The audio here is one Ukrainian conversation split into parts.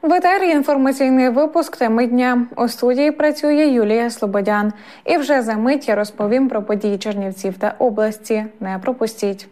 В етері інформаційний випуск «Теми дня». У студії працює Юлія Слободян. І вже за мить я розповім про події Чернівців та області. Не пропустіть.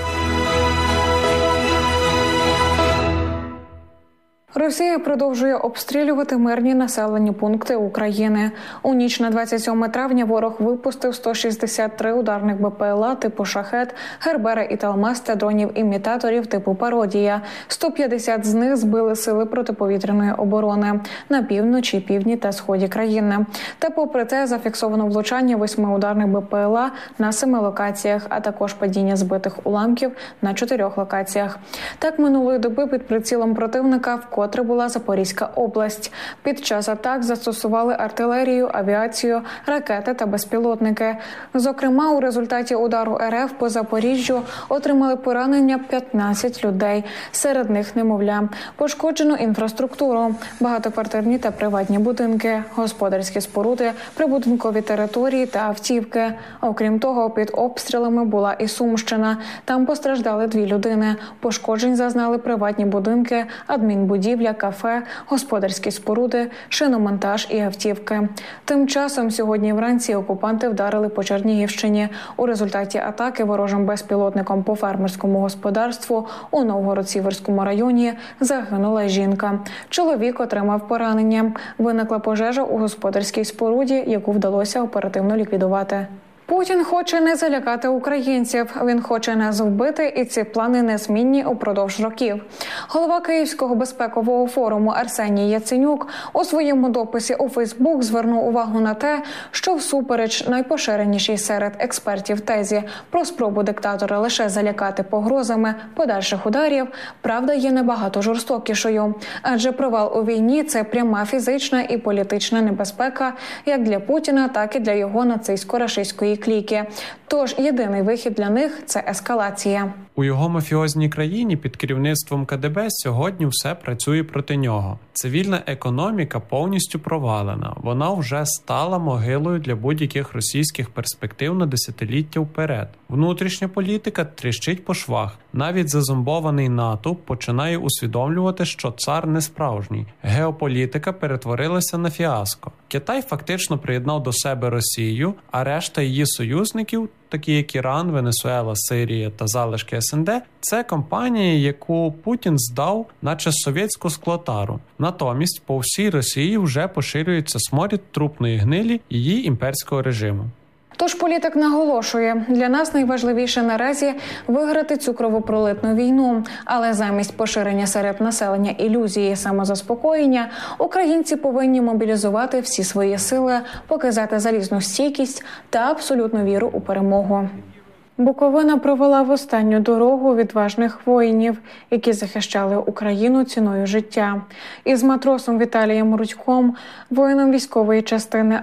Росія продовжує обстрілювати мирні населені пункти України. У ніч на 27 травня ворог випустив 163 ударних БПЛА типу «Шахед», «Гербера» і «Талмас» та дронів-імітаторів типу «Пародія». 150 з них збили сили протиповітряної оборони на півночі, півдні та сході країни. Та попри це зафіксовано влучання 8 ударних БПЛА на 7 локаціях, а також падіння збитих уламків на 4 локаціях. Так минулої доби під прицілом противника вкотре була Запорізька область. Під час атак застосували артилерію, авіацію, ракети та безпілотники. Зокрема, у результаті удару РФ по Запоріжжю отримали поранення 15 людей. Серед них немовля. Пошкоджено інфраструктуру, багатоквартирні та приватні будинки, господарські споруди, прибудинкові території та автівки. Окрім того, під обстрілами була і Сумщина. Там постраждали 2 людини. Пошкоджень зазнали приватні будинки, адмінбудівля, кафе, господарські споруди, шиномонтаж і автівки. Тим часом сьогодні вранці окупанти вдарили по Чернігівщині. У результаті атаки ворожим безпілотником по фермерському господарству у Новгород-Сіверському районі загинула жінка. Чоловік отримав поранення. Виникла пожежа у господарській споруді, яку вдалося оперативно ліквідувати. Путін хоче не залякати українців. Він хоче нас вбити, і ці плани незмінні упродовж років. Голова Київського безпекового форуму Арсеній Яценюк у своєму дописі у Фейсбук звернув увагу на те, що всупереч найпоширенішій серед експертів тезі про спробу диктатора лише залякати погрозами подальших ударів, правда є набагато жорстокішою. Адже провал у війні – це пряма фізична і політична небезпека як для Путіна, так і для його нацистсько-рашистської кліки. Тож єдиний вихід для них – це ескалація. У його мафіозній країні під керівництвом КДБ сьогодні все працює проти нього. Цивільна економіка повністю провалена. Вона вже стала могилою для будь-яких російських перспектив на десятиліття вперед. Внутрішня політика тріщить по швах. Навіть зазомбований натовп починає усвідомлювати, що цар не справжній. Геополітика перетворилася на фіаско. Китай фактично приєднав до себе Росію, а решта її союзників, такі як Іран, Венесуела, Сирія та залишки СНД, це компанії, яку Путін здав, наче совєтську склотару. Натомість по всій Росії вже поширюється сморід трупної гнилі її імперського режиму. Тож політик наголошує, для нас найважливіше наразі виграти цю кровопролитну війну. Але замість поширення серед населення ілюзії самозаспокоєння, українці повинні мобілізувати всі свої сили, показати залізну стійкість та абсолютну віру у перемогу. Буковина провела в останню дорогу відважних воїнів, які захищали Україну ціною життя. Із матросом Віталієм Рудьком, воїном військової частини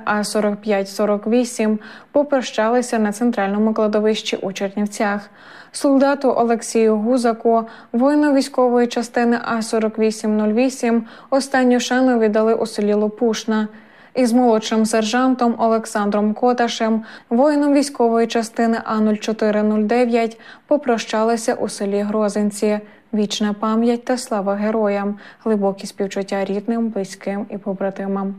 А-45-48, попрощалися на центральному кладовищі у Чернівцях. Солдату Олексію Гузаку, воїну військової частини А-48-08, останню шану віддали у селі Лопушна. Із молодшим сержантом Олександром Коташем, воїном військової частини А-04-09, попрощалися у селі Грозинці. Вічна пам'ять та слава героям, глибокі співчуття рідним, близьким і побратимам.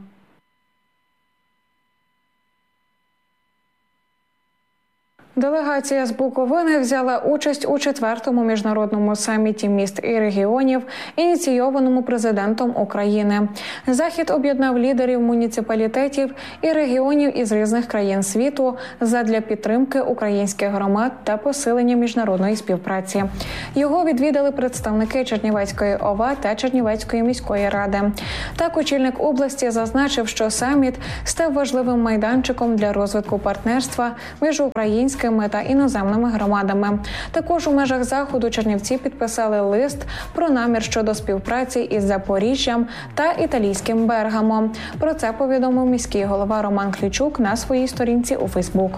Делегація з Буковини взяла участь у 4-му міжнародному саміті міст і регіонів, ініційованому президентом України. Захід об'єднав лідерів муніципалітетів і регіонів із різних країн світу задля підтримки українських громад та посилення міжнародної співпраці. Його відвідали представники Чернівецької ОВА та Чернівецької міської ради. Так, очільник області зазначив, що саміт став важливим майданчиком для розвитку партнерства між українськими та іноземними громадами. Також у межах заходу Чернівці підписали лист про намір щодо співпраці із Запоріжжям та італійським Бергамо. Про це повідомив міський голова Роман Клічук на своїй сторінці у Фейсбук.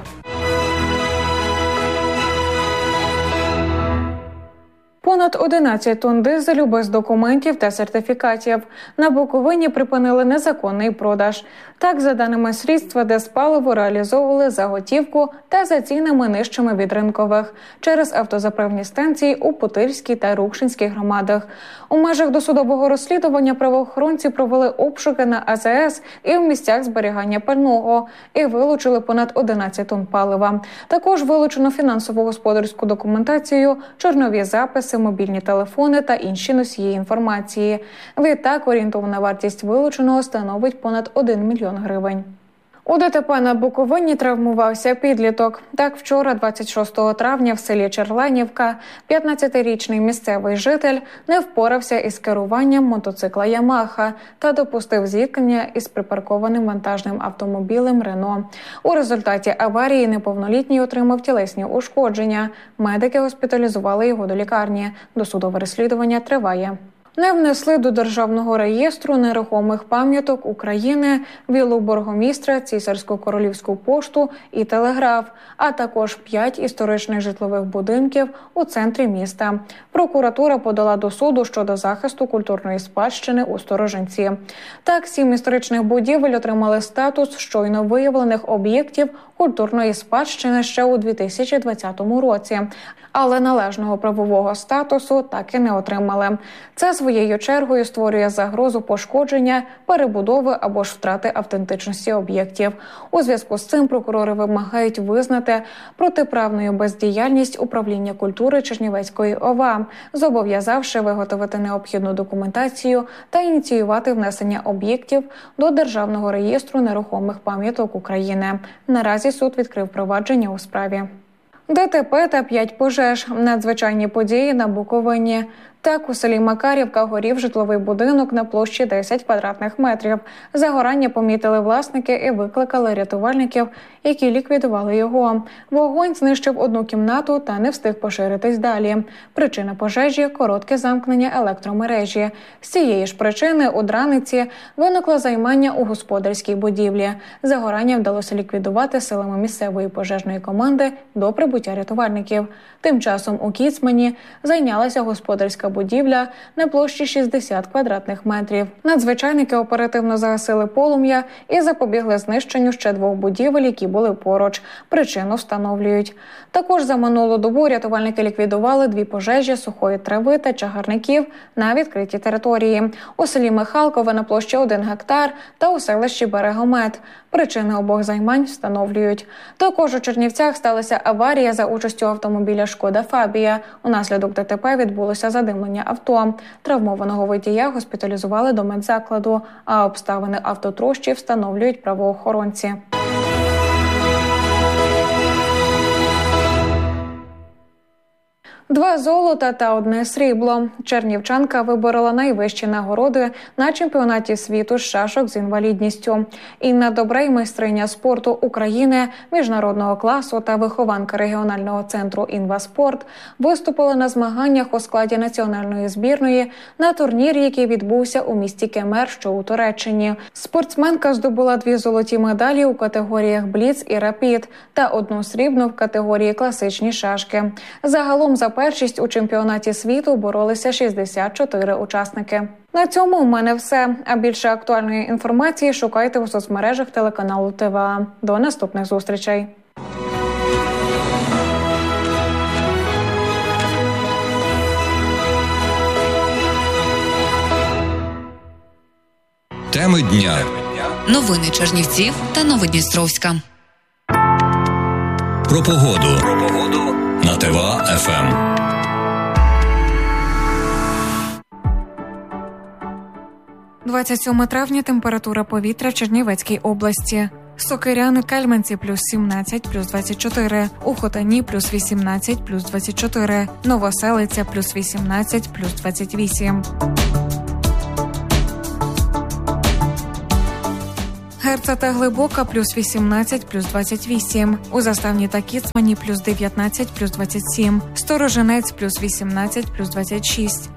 Понад 11 тонн дизелю без документів та сертифікатів. На Буковині припинили незаконний продаж. Так, за даними слідства, Дезпаливо реалізовували за готівку та за цінами нижчими від ринкових через автозаправні станції у Путильській та Рукшинській громадах. У межах досудового розслідування правоохоронці провели обшуки на АЗС і в місцях зберігання пального і вилучили понад 11 тонн палива. Також вилучено фінансово-господарську документацію, чорнові записи, мобільні телефони та інші носії інформації. Відтак, орієнтовна вартість вилученого становить понад 1 мільйон гривень. У ДТП на Буковині травмувався підліток. Так, вчора, 26 травня, в селі Черленівка, 15-річний місцевий житель не впорався із керуванням мотоцикла «Ямаха» та допустив зіткнення із припаркованим вантажним автомобілем «Рено». У результаті аварії неповнолітній отримав тілесні ушкодження. Медики госпіталізували його до лікарні. Досудове розслідування триває. Не внесли до Державного реєстру нерухомих пам'яток України віллу бургомістра, Цісарсько-королівську пошту і телеграф, а також 5 історичних житлових будинків у центрі міста. Прокуратура подала до суду щодо захисту культурної спадщини у Сторожинці. Так, 7 історичних будівель отримали статус щойно виявлених об'єктів культурної спадщини ще у 2020 році, але належного правового статусу так і не отримали. Це своєю чергою створює загрозу пошкодження, перебудови або ж втрати автентичності об'єктів. У зв'язку з цим прокурори вимагають визнати протиправною бездіяльність управління культури Чернівецької ОВА, зобов'язавши виготовити необхідну документацію та ініціювати внесення об'єктів до Державного реєстру нерухомих пам'яток України. Наразі суд відкрив провадження у справі. ДТП та 5 пожеж. Надзвичайні події на Буковині. Так, у селі Макарівка горів житловий будинок на площі 10 квадратних метрів. Загорання помітили власники і викликали рятувальників, які ліквідували його. Вогонь знищив одну кімнату та не встиг поширитись далі. Причина пожежі – коротке замкнення електромережі. З цієї ж причини у Драниці виникло займання у господарській будівлі. Загорання вдалося ліквідувати силами місцевої пожежної команди до прибуття рятувальників. Тим часом у Кіцмані зайнялася господарська будівля на площі 60 квадратних метрів. Надзвичайники оперативно загасили полум'я і запобігли знищенню ще 2 будівель, які були поруч. Причину встановлюють. Також за минулу добу рятувальники ліквідували 2 пожежі сухої трави та чагарників на відкритій території. У селі Михалкове на площі 1 гектар та у селищі Берегомет. Причини обох займань встановлюють. Також у Чернівцях сталася аварія за участю автомобіля «Шкода Фабія». Унаслідок ДТП відбулося задимлення авто. Травмованого водія госпіталізували до медзакладу, а обставини автотрощі встановлюють правоохоронці. Два золота та 1 срібло. Чернівчанка виборола найвищі нагороди на чемпіонаті світу з шашок з інвалідністю. Інна Добрей, майстриня спорту України, міжнародного класу та вихованка регіонального центру «Інваспорт», виступила на змаганнях у складі національної збірної на турнірі, який відбувся у місті Кемер, що у Туреччині. Спортсменка здобула 2 золоті медалі у категоріях бліц і рапід та 1 срібну в категорії класичні шашки. Загалом за першість у чемпіонаті світу боролися 64 учасники. На цьому у мене все. А більше актуальної інформації шукайте у соцмережах телеканалу ТВА. До наступних зустрічей. Теми дня. Новини Чернівців та Новодністровська. Про погоду на ТВА-ФМ. – 27 травня. Температура повітря в Чернівецькій області. Сокиряни, Кельменці – плюс 17, плюс 24. У Хотані – плюс 18, плюс 24. Новоселиця – плюс 18, плюс 28. Герца та Глибока – плюс 18, плюс 28. У Заставні та Кіцмані – плюс 19, плюс 27. Сторожинець – плюс 18, плюс 26.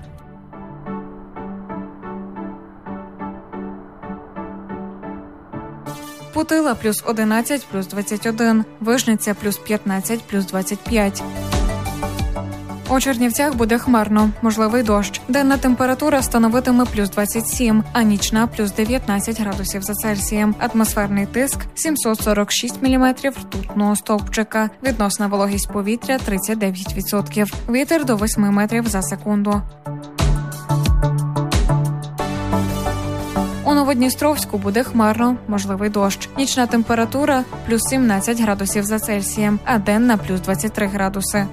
Путила – плюс 11, плюс 21. Вишниця – плюс 15, плюс 25. У Чернівцях буде хмарно, можливий дощ. Денна температура становитиме плюс 27, а нічна плюс 19 градусів за Цельсієм. Атмосферний тиск 746 міліметрів ртутного стовпчика. Відносна вологість повітря 39%. Вітер до 8 метрів за секунду. У Новодністровську буде хмарно, можливий дощ. Нічна температура плюс 17 градусів за Цельсієм, а денна плюс 23 градуси.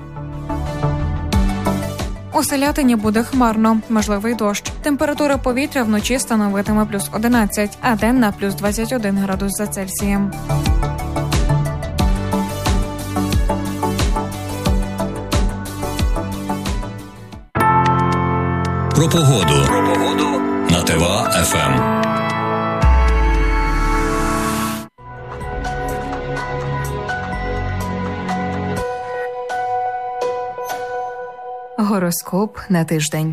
У Селятині буде хмарно, можливий дощ. Температура повітря вночі становитиме плюс 11, а денна плюс 21 градус за Цельсієм. Про погоду на ТВА-ФМ. Гороскоп на тиждень.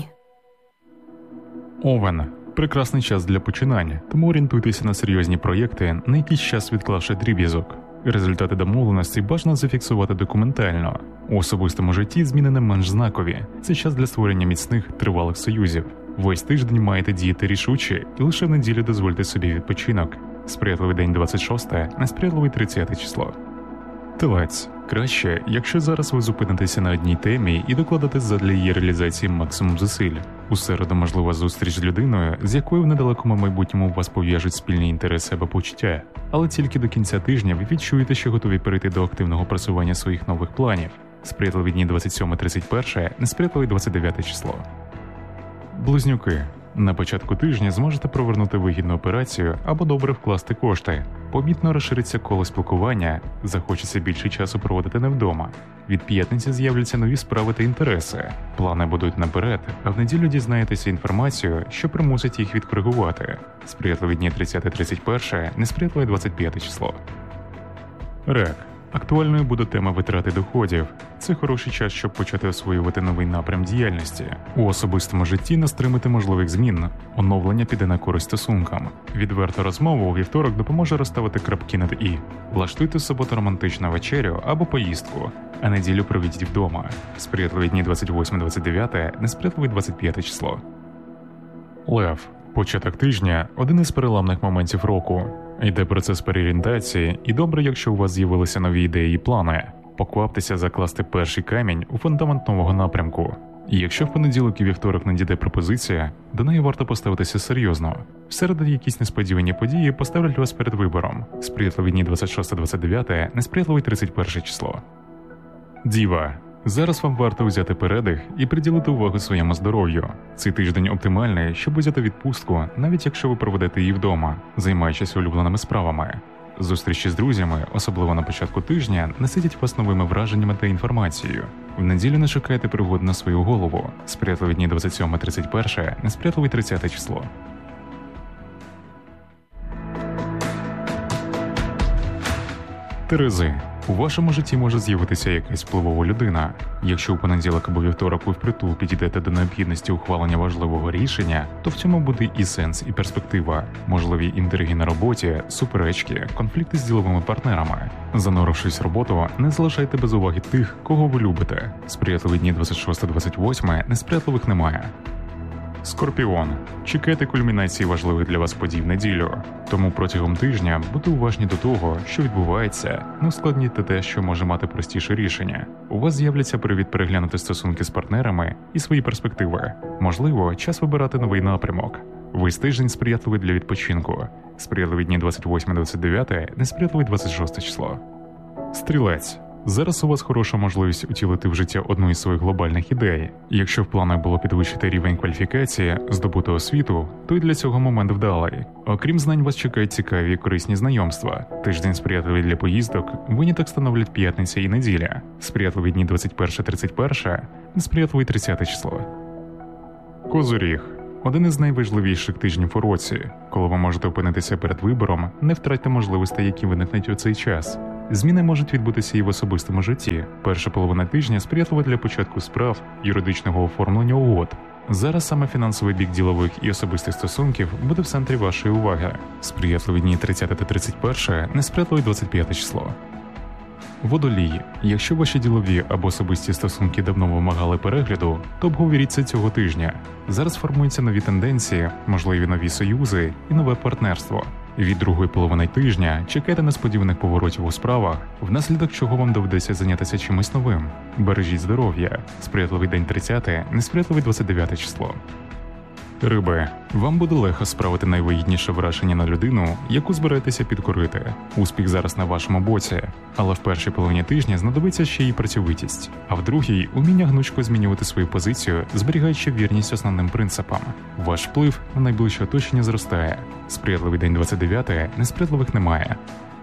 Овен. Прекрасний час для починання, тому орієнтуйтеся на серйозні проєкти, на якийсь час відклавши дріб'язок. Результати домовленостей бажано зафіксувати документально. У особистому житті зміни не менш знакові. Це час для створення міцних, тривалих союзів. Весь тиждень маєте діяти рішуче, і лише в неділю дозвольте собі відпочинок. Сприятливий день 26, несприятливий 30 число. Телець. Краще, якщо зараз ви зупинитеся на одній темі і докладете задля її реалізації максимум зусиль. У середу можлива зустріч з людиною, з якою в недалекому майбутньому вас пов'яжуть спільні інтереси або почуття. Але тільки до кінця тижня ви відчуєте, що готові перейти до активного просування своїх нових планів. Сприятливі дні 27-31, несприятливий 29 число. Близнюки. На початку тижня зможете провернути вигідну операцію або добре вкласти кошти. Помітно розшириться коло спілкування, захочеться більше часу проводити не вдома. Від п'ятниці з'являться нові справи та інтереси. Плани будуть наперед, а в неділю дізнаєтеся інформацію, що примусить їх відкоригувати. Сприятливі дні 30-31, несприятливе 25 число. Рак. Актуальною буде тема витрати доходів. Це хороший час, щоб почати освоювати новий напрям діяльності. У особистому житті не стримати можливих змін. Оновлення піде на користь стосункам. Відверта розмова у вівторок допоможе розставити крапки над «і». Влаштуйте в суботу романтичну вечерю або поїздку, а неділю проведіть вдома. Сприятливі дні 28-29, несприятливий 25 число. Лев. Початок тижня – один із переламних моментів року. Йде процес переорієнтації, і добре, якщо у вас з'явилися нові ідеї і плани. Покваптеся закласти перший камінь у фундамент нового напрямку. І якщо в понеділок і вівторок надійде пропозиція, до неї варто поставитися серйозно. В середу якісь несподівані події поставлять вас перед вибором. Сприятливі дні 26-29, несприятливий 31 число. Діва. Зараз вам варто взяти передих і приділити увагу своєму здоров'ю. Цей тиждень оптимальний, щоб взяти відпустку, навіть якщо ви проведете її вдома, займаючись улюбленими справами. Зустрічі з друзями, особливо на початку тижня, наситять вас новими враженнями та інформацією. В неділю не шукайте пригод на свою голову. Сприятливі дні 27-31, несприятливий 30 число. Терези. У вашому житті може з'явитися якась впливова людина. Якщо у понеділок або вівторок ви впритул підійдете до необхідності ухвалення важливого рішення, то в цьому буде і сенс, і перспектива. Можливі інтриги на роботі, суперечки, конфлікти з діловими партнерами. Занурившись в роботу, не залишайте без уваги тих, кого ви любите. Сприятливі дні 26-28, несприятливих немає. Скорпіон. Чекайте кульмінації важливих для вас подій в неділю. Тому протягом тижня будьте уважні до того, що відбувається, не ускладніть те, що може мати простіше рішення. У вас з'являться привід переглянути стосунки з партнерами і свої перспективи. Можливо, час вибирати новий напрямок. Весь тиждень сприятливий для відпочинку. Сприятливі дні 28-29, несприятливий 26 число. Стрілець. Зараз у вас хороша можливість утілити в життя одну із своїх глобальних ідей. Якщо в планах було підвищити рівень кваліфікації, здобути освіту, то й для цього момент вдалий. Окрім знань, вас чекають цікаві і корисні знайомства. Тиждень сприятливий для поїздок, виняток становлять п'ятниця і неділя. Сприятливі дні 21-31, несприятливий 30 число. Козиріг. Один із найважливіших тижнів у році. Коли ви можете опинитися перед вибором, не втратьте можливостей, які виникнуть у цей час. Зміни можуть відбутися і в особистому житті. Перша половина тижня сприятлива для початку справ, юридичного оформлення угод. Зараз саме фінансовий бік ділових і особистих стосунків буде в центрі вашої уваги. Сприятливі дні 30 та 31, несприятливий 25 число. Водолії. Якщо ваші ділові або особисті стосунки давно вимагали перегляду, то обговоріть це цього тижня. Зараз формуються нові тенденції, можливі нові союзи і нове партнерство. Від другої половини тижня чекайте несподіваних поворотів у справах, внаслідок чого вам доведеться зайнятися чимось новим. Бережіть здоров'я. Сприятливий день 30, несприятливий 29 число. Риби. Вам буде легко справити найвигідніше враження на людину, яку збираєтеся підкорити. Успіх зараз на вашому боці, але в першій половині тижня знадобиться ще й працьовитість, а в другій – уміння гнучко змінювати свою позицію, зберігаючи вірність основним принципам. Ваш вплив на найближче оточення зростає. Сприятливий день 29, несприятливих немає.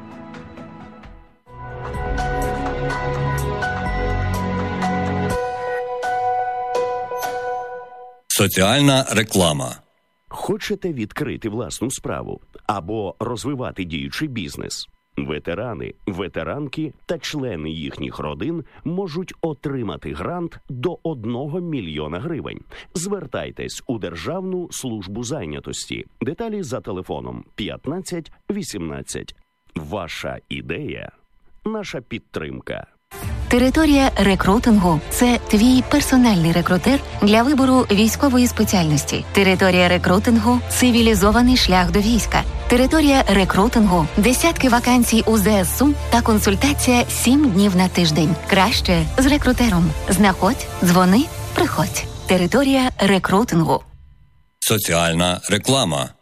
Соціальна реклама. Хочете відкрити власну справу або розвивати діючий бізнес? Ветерани, ветеранки та члени їхніх родин можуть отримати грант до 1 мільйона гривень. Звертайтесь у Державну службу зайнятості. Деталі за телефоном 15 18. Ваша ідея – наша підтримка. Територія рекрутингу – це твій персональний рекрутер для вибору військової спеціальності. Територія рекрутингу – цивілізований шлях до війська. Територія рекрутингу – десятки вакансій у ЗСУ та консультація 7 днів на тиждень. Краще з рекрутером. Знаходь, дзвони, приходь. Територія рекрутингу. Соціальна реклама.